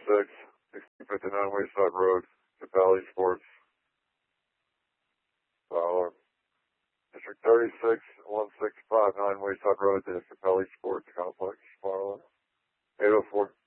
1659 Wayside Road, Capelli Sports. Fowler. District 36, 1659 Wayside Road, the Capelli Sports Complex. Fowler. 804.